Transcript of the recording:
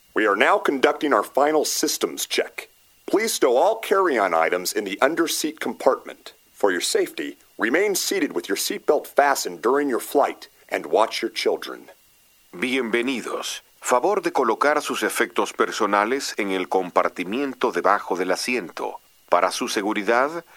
We are now conducting our final systems check. Please stow all carry-on items in the under-seat compartment. For your safety, remain seated with your seatbelt fastened during your flight and watch your children. Bienvenidos. Favor de colocar sus efectos personales en el compartimiento debajo del asiento. Para su seguridad,